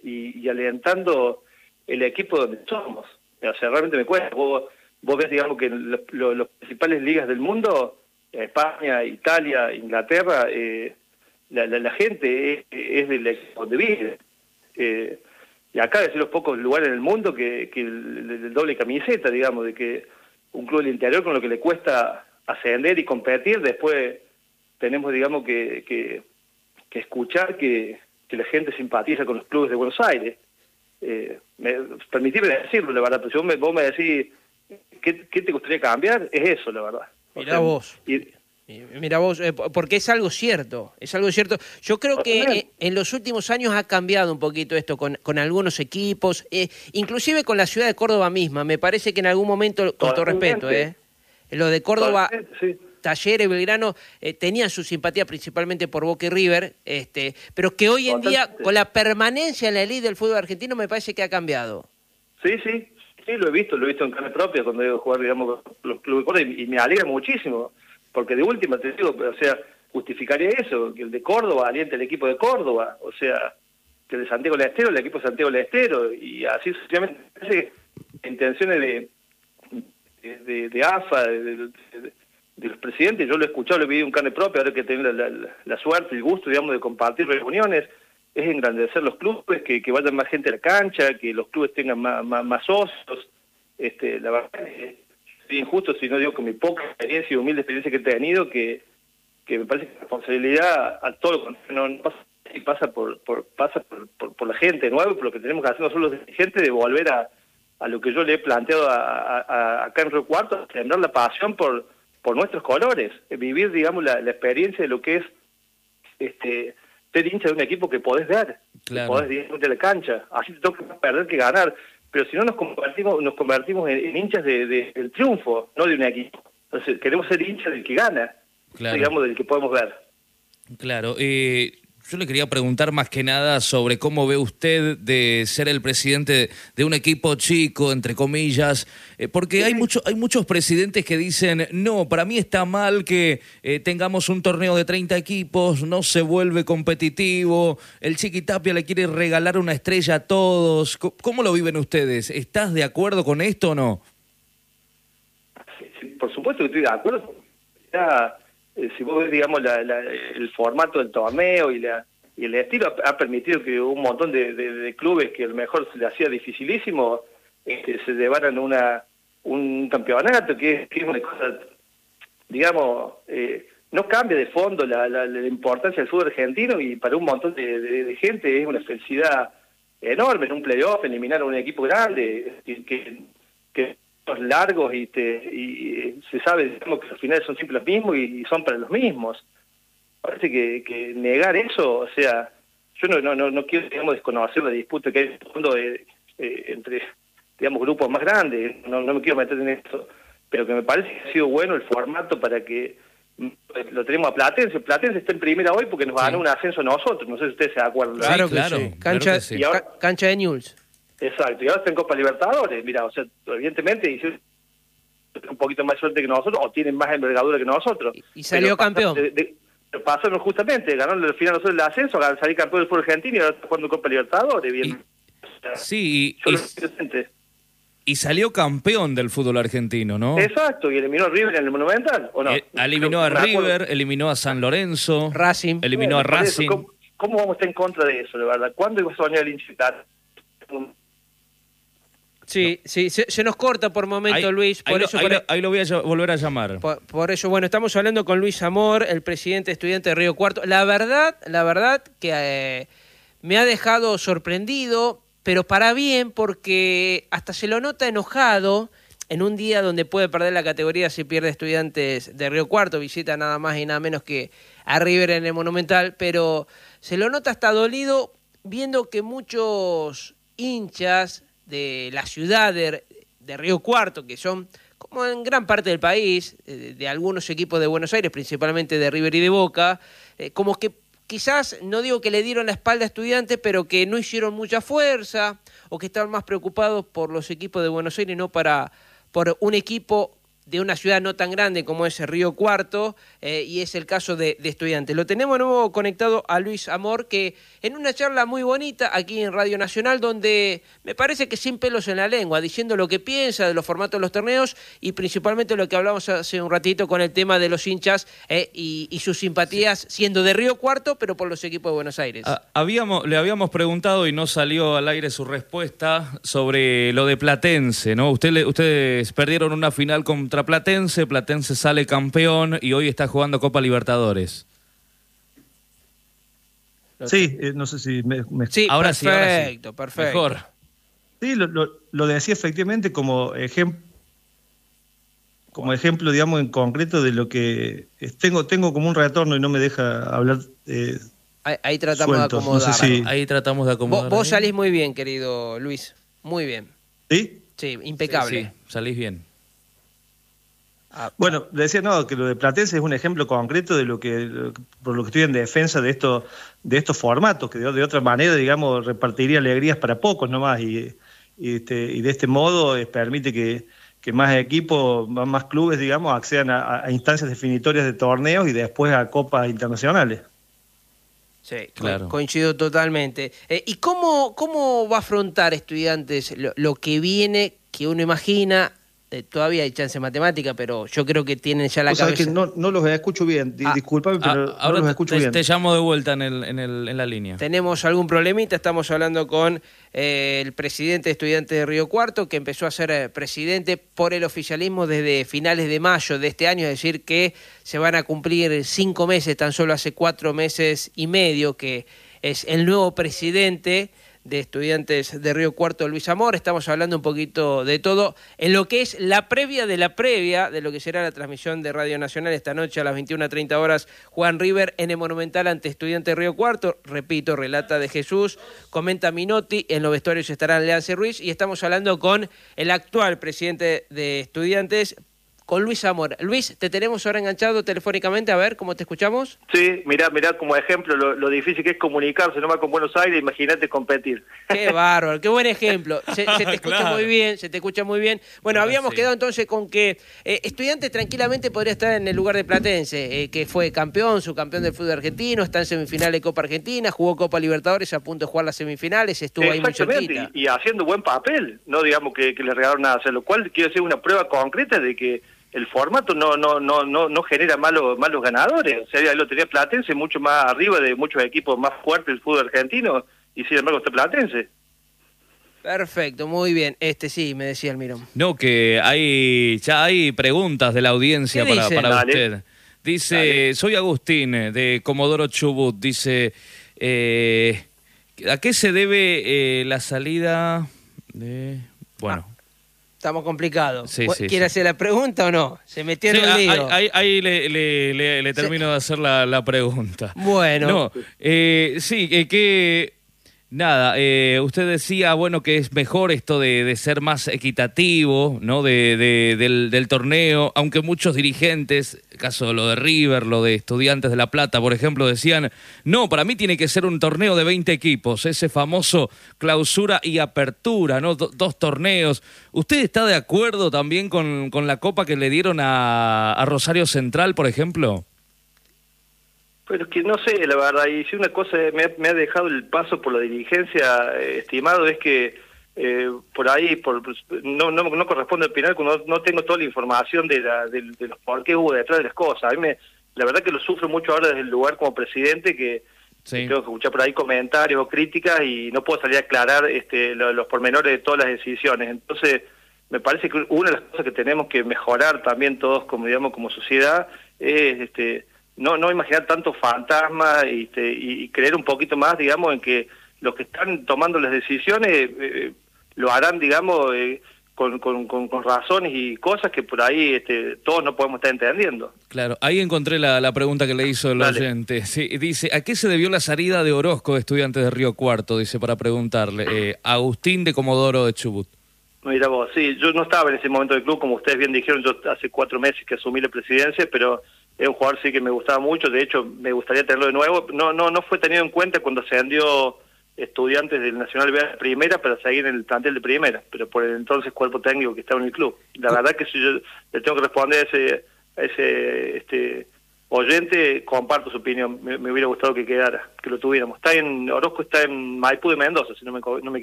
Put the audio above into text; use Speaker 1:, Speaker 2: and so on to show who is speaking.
Speaker 1: y alentando el equipo donde somos. O sea, realmente me cuesta. Vos ves, digamos, que las principales ligas del mundo, España, Italia, Inglaterra, la gente es del equipo donde vive. Y acá es de los pocos lugares en el mundo que el doble camiseta, digamos, de que un club del interior con lo que le cuesta ascender y competir, después tenemos, digamos, que escuchar que la gente simpatiza con los clubes de Buenos Aires. Permitime decirlo, la verdad, pero si vos me decís ¿qué te gustaría cambiar? Es eso, la verdad.
Speaker 2: Mirá vos. Mira vos, porque es algo cierto, es algo cierto. Yo creo que en los últimos años ha cambiado un poquito esto con algunos equipos, inclusive con la ciudad de Córdoba misma. Me parece que en algún momento, con todo respeto, lo de Córdoba, sí. Talleres, Belgrano, tenían su simpatía principalmente por Boca y River, pero que hoy en día, con la permanencia en la elite del fútbol argentino, me parece que ha cambiado.
Speaker 1: Sí, lo he visto en carne propia cuando he ido a jugar, digamos, los clubes de Córdoba, y me alegra muchísimo. Porque de última, te digo, o sea, justificaría eso, que el de Córdoba aliente el equipo de Córdoba, o sea, que el de Santiago del Estero, el equipo de Santiago del Estero, y así sucesivamente. Parece que intenciones de AFA, de los presidentes, yo lo he escuchado, lo he vivido en carne propia, ahora que tengo la suerte y el gusto, digamos, de compartir reuniones, es engrandecer los clubes, que vayan más gente a la cancha, que los clubes tengan más socios. La verdad es injusto si no digo con mi poca experiencia y humilde experiencia que he tenido, que me parece que la responsabilidad a todo no pasa por la gente nueva, por lo que tenemos que hacer nosotros los dirigentes, de volver a lo que yo le he planteado acá en Río Cuarto, sembrar la pasión por nuestros colores, vivir, digamos, la experiencia de lo que es ser hincha de un equipo que podés ver, claro, que podés ir de la cancha, así te toca perder que ganar. Pero si no nos convertimos en hinchas del triunfo, no de un equipo. Entonces, queremos ser hinchas del que gana, claro, digamos, del que podemos ver.
Speaker 3: Claro. Yo le quería preguntar más que nada sobre cómo ve usted de ser el presidente de un equipo chico, entre comillas, porque hay muchos presidentes que dicen, no, para mí está mal que tengamos un torneo de 30 equipos, no se vuelve competitivo, el Chiquitapia le quiere regalar una estrella a todos. ¿Cómo lo viven ustedes? ¿Estás de acuerdo con esto o no?
Speaker 1: Sí, por supuesto que estoy de acuerdo. Si vos ves, digamos, el formato del torneo y el estilo ha permitido que un montón de clubes que a lo mejor se les hacía dificilísimo se llevaran un campeonato, que es una cosa, digamos, no cambia de fondo la importancia del fútbol argentino, y para un montón de gente es una felicidad enorme en un playoff eliminar a un equipo grande que largos y se sabe, digamos, que al final son siempre los mismos y son para los mismos. Parece que negar eso, o sea, yo no quiero, digamos, desconocer la disputa que hay en el fondo entre, digamos, grupos más grandes, no me quiero meter en esto, pero que me parece que ha sido bueno el formato para que lo tenemos a Platense. Platense está en primera hoy porque nos ganó un ascenso a nosotros, no sé si ustedes se acuerdan.
Speaker 2: Claro, claro.
Speaker 3: Sí.
Speaker 2: Cancha,
Speaker 3: claro
Speaker 2: y ahora, cancha de Newell's.
Speaker 1: Exacto, y ahora está en Copa Libertadores, mira, o sea, evidentemente hicieron un poquito más suerte que nosotros, o tienen más envergadura que nosotros.
Speaker 2: Y salió campeón.
Speaker 1: Pasaron justamente, ganaron al final nosotros el ascenso, salir campeón del fútbol argentino y ahora está jugando Copa Libertadores, bien.
Speaker 3: Y salió campeón del fútbol argentino, ¿no?
Speaker 1: Exacto, y eliminó a River en el Monumental, ¿o no?
Speaker 3: Eliminó a River, eliminó a San Lorenzo,
Speaker 2: Racing.
Speaker 3: Eliminó a Racing.
Speaker 1: ¿Cómo vamos a estar en contra de eso, de verdad? ¿Cuándo iba a soñar el hincha?
Speaker 2: Sí, se nos corta por momento, Luis.
Speaker 3: Ahí lo voy a volver a llamar.
Speaker 2: Por eso, bueno, estamos hablando con Luis Amor, el presidente estudiante de Río Cuarto. La verdad que me ha dejado sorprendido, pero para bien, porque hasta se lo nota enojado en un día donde puede perder la categoría si pierde Estudiantes de Río Cuarto, visita nada más y nada menos que a River en el Monumental, pero se lo nota hasta dolido viendo que muchos hinchas de la ciudad de Río Cuarto, que son, como en gran parte del país, de algunos equipos de Buenos Aires, principalmente de River y de Boca, como que quizás, no digo que le dieron la espalda a Estudiantes, pero que no hicieron mucha fuerza, o que estaban más preocupados por los equipos de Buenos Aires y no por un equipo de una ciudad no tan grande como es Río Cuarto, y es el caso de Estudiantes. Lo tenemos de nuevo conectado a Luis Amor, que en una charla muy bonita aquí en Radio Nacional, donde me parece que sin pelos en la lengua, diciendo lo que piensa de los formatos de los torneos y principalmente lo que hablamos hace un ratito con el tema de los hinchas y sus simpatías siendo de Río Cuarto, pero por los equipos de Buenos Aires.
Speaker 3: Le habíamos preguntado y no salió al aire su respuesta sobre lo de Platense, ¿no? Ustedes perdieron una final contra Platense sale campeón y hoy está jugando Copa Libertadores.
Speaker 4: Sí, no sé si
Speaker 2: Sí,
Speaker 3: ahora
Speaker 2: perfecto,
Speaker 3: sí.
Speaker 2: perfecto.
Speaker 3: Mejor.
Speaker 4: Sí, lo decía efectivamente como ejemplo, digamos, en concreto de lo que tengo como un retorno y no me deja hablar.
Speaker 2: Ahí tratamos
Speaker 4: sueltos.
Speaker 2: de acomodar.
Speaker 4: No sé si...
Speaker 3: Ahí tratamos de acomodar.
Speaker 2: Vos salís muy bien, querido Luis. Muy bien.
Speaker 4: ¿Sí?
Speaker 2: Sí, impecable.
Speaker 3: Sí, salís bien.
Speaker 4: Bueno, le decía que lo de Platense es un ejemplo concreto de por lo que estoy en defensa de estos formatos, que de otra manera, digamos, repartiría alegrías para pocos nomás, y de este modo permite que más equipos, más clubes, digamos, accedan a instancias definitorias de torneos y después a copas internacionales.
Speaker 2: Sí,
Speaker 3: claro.
Speaker 2: Coincido totalmente. ¿Y cómo va a afrontar Estudiantes lo que viene, que uno imagina? Todavía hay chance matemática, pero yo creo que tienen ya la cabeza.
Speaker 4: Que no los escucho bien, discúlpame, pero
Speaker 3: ahora
Speaker 4: no los escucho bien.
Speaker 3: Te llamo de vuelta en la línea.
Speaker 2: Tenemos algún problemita, estamos hablando con el presidente de Estudiantes de Río Cuarto, que empezó a ser presidente por el oficialismo desde finales de mayo de este año, es decir, que se van a cumplir 5 meses, tan solo hace 4 meses y medio que es el nuevo presidente de Estudiantes de Río Cuarto, Luis Amor. Estamos hablando un poquito de todo en lo que es la previa de lo que será la transmisión de Radio Nacional esta noche a las 21:30 horas. Juan River en el Monumental ante Estudiantes de Río Cuarto. Repito, relata de Jesús, comenta Minotti, en los vestuarios estarán Leance Ruiz y estamos hablando con el actual presidente de Estudiantes, con Luis Amor. Luis, te tenemos ahora enganchado telefónicamente, a ver cómo te escuchamos.
Speaker 1: Sí, mirá como ejemplo lo difícil que es comunicarse nomás con Buenos Aires, imagínate competir.
Speaker 2: Qué bárbaro, qué buen ejemplo. Se te escucha
Speaker 3: Claro.
Speaker 2: muy bien, se te escucha muy bien. Bueno, habíamos quedado entonces con que Estudiantes tranquilamente podría estar en el lugar de Platense, que fue subcampeón del fútbol argentino, está en semifinales de Copa Argentina, jugó Copa Libertadores a punto de jugar las semifinales, estuvo ahí muy cerquita.
Speaker 1: Y haciendo buen papel, no digamos que le regalaron nada, o sea, lo cual quiere decir una prueba concreta de que el formato no genera malos ganadores. O sea, ahí lo tenía Platense mucho más arriba de muchos equipos más fuertes del fútbol argentino, y sin embargo está Platense.
Speaker 2: Perfecto, muy bien. Sí, me decía Almirón.
Speaker 3: No, que ya hay preguntas de la audiencia
Speaker 2: ¿Qué dice?
Speaker 3: para
Speaker 1: Dale.
Speaker 3: usted. Dice,
Speaker 1: Dale.
Speaker 3: soy Agustín, de Comodoro Chubut. Dice, ¿a qué se debe la salida de...? Bueno...
Speaker 2: Estamos complicados.
Speaker 3: Sí, sí,
Speaker 2: ¿Quiere hacer la pregunta o no? Se metió en un lío.
Speaker 3: Ahí le termino de hacer la pregunta.
Speaker 2: Bueno.
Speaker 3: No, sí, nada, usted decía, bueno, que es mejor esto de ser más equitativo, ¿no? Del torneo, aunque muchos dirigentes, caso de lo de River, lo de Estudiantes de La Plata, por ejemplo, decían, no, para mí tiene que ser un torneo de 20 equipos, ese famoso clausura y apertura, ¿no? Dos torneos. ¿Usted está de acuerdo también con la copa que le dieron a Rosario Central, por ejemplo?
Speaker 1: Pero es que no sé, la verdad, y si una cosa me ha dejado el paso por la dirigencia, estimado, es que por ahí no corresponde opinar cuando no tengo toda la información de los por qué hubo detrás de las cosas. A mí la verdad que lo sufro mucho ahora desde el lugar como presidente, que
Speaker 3: Sí.
Speaker 1: tengo que escuchar por ahí comentarios o críticas y no puedo salir a aclarar los pormenores de todas las decisiones. Entonces, me parece que una de las cosas que tenemos que mejorar también todos como sociedad es no imaginar tantos fantasmas y creer un poquito más, digamos, en que los que están tomando las decisiones lo harán, digamos, con razones y cosas que por ahí todos no podemos estar entendiendo.
Speaker 3: Claro, ahí encontré la pregunta que le hizo el
Speaker 1: Dale.
Speaker 3: oyente. Sí, dice, ¿a qué se debió la salida de Orozco de Estudiantes de Río Cuarto? Dice, para preguntarle. Agustín de Comodoro de Chubut.
Speaker 1: Mira vos, sí, yo no estaba en ese momento del club, como ustedes bien dijeron, yo hace 4 meses que asumí la presidencia, pero es un jugador sí que me gustaba mucho, de hecho me gustaría tenerlo de nuevo. No fue tenido en cuenta cuando ascendió estudiantes del Nacional B a la primera para seguir en el plantel de primera, pero por el entonces cuerpo técnico que estaba en el club. La verdad que si yo le tengo que responder a ese oyente, comparto su opinión, me hubiera gustado que quedara, que lo tuviéramos. Orozco está en Maipú de Mendoza, si no me